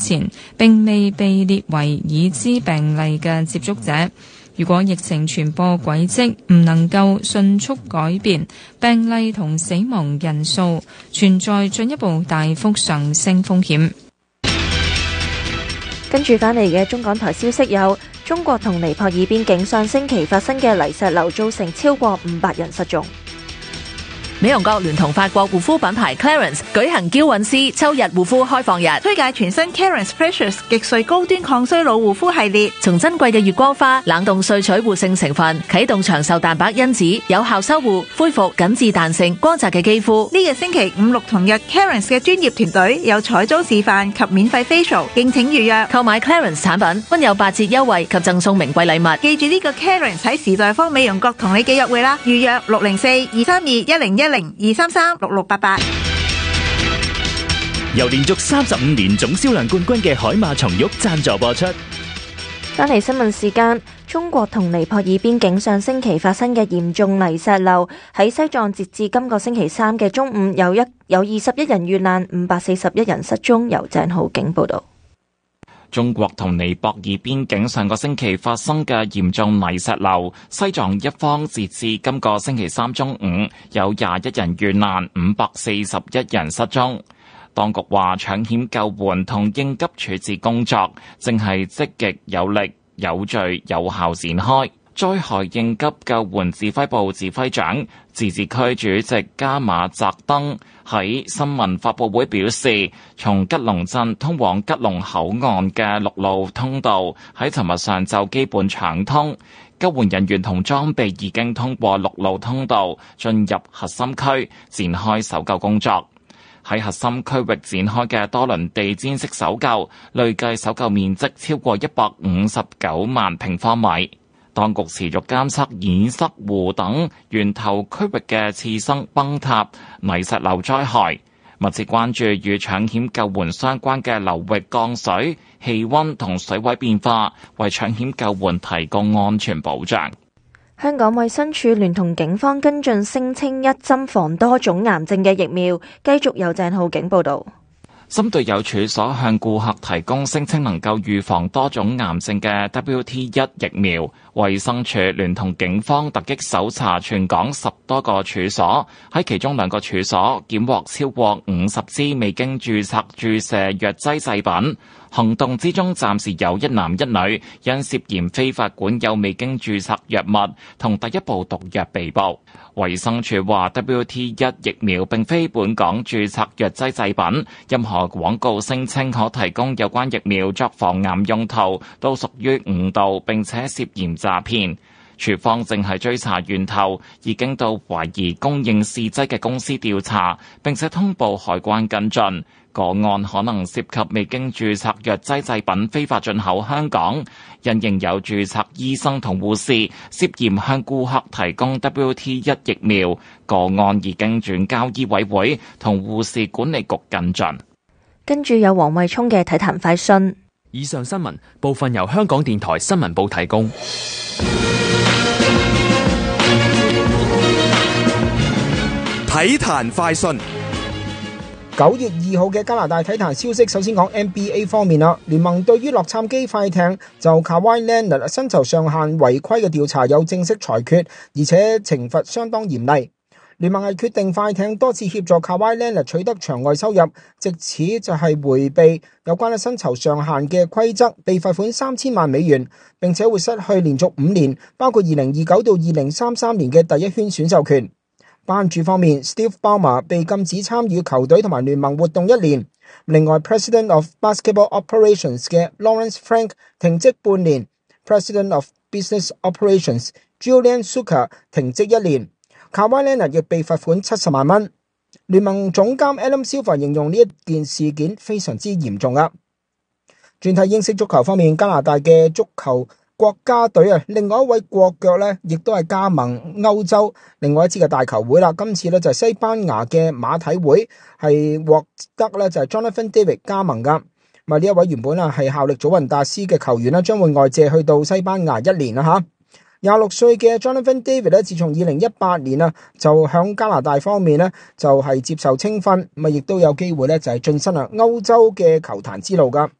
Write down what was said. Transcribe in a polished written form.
前並未被列為已知病例嘅接觸者。如果疫情傳播軌跡唔能夠迅速改變，病例同死亡人數存在進一步大幅上升風險。 跟住返嚟嘅中港台消息有：中國同尼泊爾邊境上星期發生嘅泥石流造成超過500人失蹤。 美容閣聯同法國護膚品牌 Clarins 舉行嬌韻詩秋日護膚開放日， 推介全新 Clarins Precious 極碎高端抗衰老護膚系列， 從珍貴嘅月光花冷凍萃取活性成分，啟動長壽蛋白因子，有效修護、恢復緊緻彈性、光澤嘅肌膚。 呢個星期5、6同日 Clarins 嘅專業團隊有彩妝示範及免費 facial， 敬請預約。 購買 Clarins 產品均有8折優惠及贈送名貴禮物。 記住呢個 Clarins 喺時代坊美容閣同你記約會啦，預約604-232-1010-233-6688。 由連續35年總銷量冠軍嘅海馬松玉贊助播出。 返嚟新聞時間，中國同尼泊爾邊境上星期發生嘅嚴重泥石流，喺西藏截至今個星期3嘅中午有21人遇難，541人失蹤。由鄭浩景報導。 中國同尼泊爾邊境上個星期發生嘅嚴重泥石流，西藏一方截至今個星期3中午有21人遇難，541人失蹤。當局話搶險救援同應急處置工作正係積極有力、有序、有效展開。災害應急救援指揮部指揮長、自治區主席加馬澤登喺新聞發佈會表示，從吉隆鎮通往吉隆口岸嘅陸路通道喺尋日上晝基本暢通，救援人員同裝備已經通過陸路通道進入核心區，展開搜救工作。喺核心區域展開嘅多輪地毯式搜救，累計搜救面積超過159萬平方米。當局持續監測堰塞湖等源頭區域嘅次生崩塌、泥石流災害，密切關注與搶險救援相關嘅流域降水、氣溫同水位變化，為搶險救援提供安全保障。 香港衛生署聯同警方跟進聲稱一針防多種癌症嘅疫苗，繼續由鄭浩景報導。 針對有處所向顧客提供聲稱能夠預防多種癌症嘅 WT1 疫苗，衛生署聯同警方突擊搜查全港10多個處所，喺其中2個處所檢獲超過50支未經註冊注射藥劑製品。行動之中，暫時有1男1女因涉嫌非法管有未經註冊藥物同第一部毒藥被捕。衛生署話 WT1 疫苗並非本港註冊藥劑製品，任何廣告聲稱可提供有關疫苗作防癌用途，都屬於誤導並且涉嫌詐騙。署方正係追查源頭，已經到懷疑供應試劑嘅公司調查，並且通報海關跟進。個案可能涉及未經註冊藥劑製品非法進口香港，因應有註冊醫生同護士涉嫌向顧客提供 WT1 疫苗，個案已經轉交醫委會同護士管理局跟進。 跟住有黃慧聰嘅體壇快訊。 以上新聞部分由香港電台新聞部提供。 體壇快訊。9月2號嘅加拿大體壇消息，首先講 NBA 方面啦。聯盟對於洛杉磯快艇就 Kawhi Leonard 薪酬上限違規嘅調查有正式裁決，而且懲罰相當嚴厲。聯盟係決定快艇多次協助 Kawhi Leonard 取得場外收入，藉此就係迴避有關嘅薪酬上限嘅規則，被罰款3000萬美元，並且會失去連續5年，包括2029到2033年嘅第一圈選秀權。班主方面 ，Steve Ballmer 被禁止參與球隊同埋聯盟活動1年。另外 ，President of Basketball Operations 嘅 Lawrence Frank 停職半年 ，President of Business Operations Julian Zucker 停職1年。Kawhi Leonard 亦被罰款70萬蚊。聯盟總監 Adam Silver 形容呢一件事件非常之嚴重啊。轉睇英式足球方面，加拿大嘅足球國家隊啊，另外一位國腳咧，亦都係加盟歐洲另外一支嘅大球會啦。今次咧就係西班牙嘅馬體會係獲得咧就係 Jonathan David 加盟噶。呢一位原本啊係效力祖雲達斯嘅球員啦，將會外借去到西班牙1年啦吓。26歲嘅 Jonathan David 咧，自從2018年啊就響加拿大方面咧就係接受青訓，亦都有機會咧就係晉身啊歐洲嘅球壇之路噶。